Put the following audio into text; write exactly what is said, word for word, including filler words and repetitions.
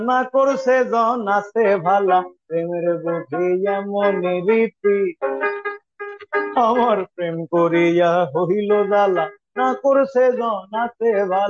না করছে জন আছে ভালা, প্রেমের বুঝি এমন রীতি, আমার প্রেম করিয়া হইল জ্বালা, না করছে জন আছে ভালা।